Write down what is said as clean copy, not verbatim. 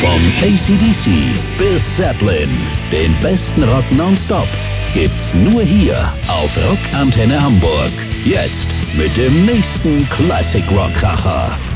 Vom AC/DC bis Zeppelin, den besten Rock nonstop, gibt's nur hier auf Rockantenne Hamburg. Jetzt mit dem nächsten Classic Rock Kracher.